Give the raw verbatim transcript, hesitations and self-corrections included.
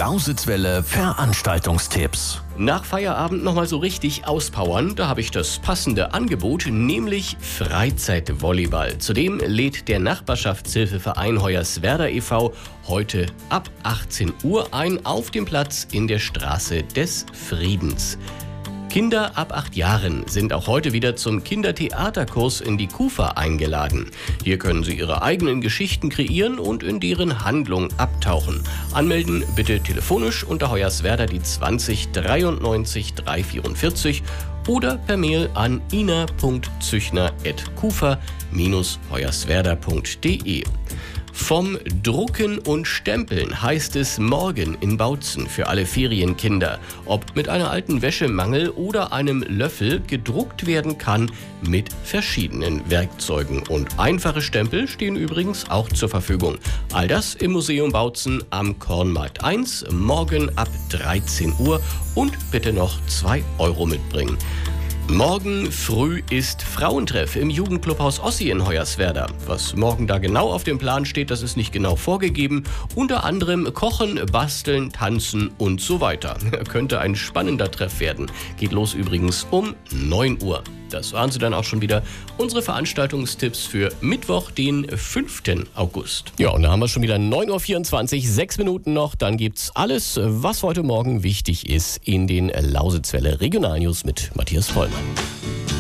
Lausitzwelle Veranstaltungstipps. Nach Feierabend nochmal so richtig auspowern, da habe ich das passende Angebot, nämlich Freizeitvolleyball. Zudem lädt der Nachbarschaftshilfeverein Hoyerswerda e V heute ab achtzehn Uhr ein auf dem Platz in der Straße des Friedens. Kinder ab acht Jahren sind auch heute wieder zum Kindertheaterkurs in die KUFA eingeladen. Hier können sie ihre eigenen Geschichten kreieren und in deren Handlung abtauchen. Anmelden bitte telefonisch unter Hoyerswerda die zwanzig dreiundneunzig dreihundertvierundvierzig oder per Mail an ina punkt züchner at kufa Bindestrich hoyerswerda punkt de. Vom Drucken und Stempeln heißt es morgen in Bautzen für alle Ferienkinder. Ob mit einer alten Wäschemangel oder einem Löffel gedruckt werden kann mit verschiedenen Werkzeugen. Und einfache Stempel stehen übrigens auch zur Verfügung. All das im Museum Bautzen am Kornmarkt eins, morgen ab dreizehn Uhr und bitte noch zwei Euro mitbringen. Morgen früh ist Frauentreff im Jugendclubhaus Ossi in Hoyerswerda. Was morgen da genau auf dem Plan steht, das ist nicht genau vorgegeben. Unter anderem Kochen, Basteln, Tanzen und so weiter. Könnte ein spannender Treff werden. Geht los übrigens um neun Uhr. Das waren sie dann auch schon wieder. Unsere Veranstaltungstipps für Mittwoch, den fünften August. Ja, und da haben wir schon wieder neun Uhr vierundzwanzig, sechs Minuten noch. Dann gibt's alles, was heute Morgen wichtig ist in den Lausitzwelle Regionalnews mit Matthias Vollmann.